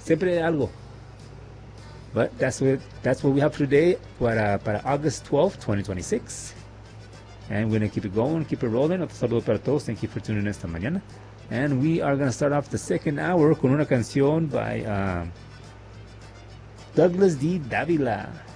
Siempre hay algo. But that's what we have today para August 12th, 2026. And we're going to keep it going, keep it rolling. Otro saludo para todos. Thank you for tuning in esta mañana. And we are going to start off the second hour con una canción by Douglas D. Davila.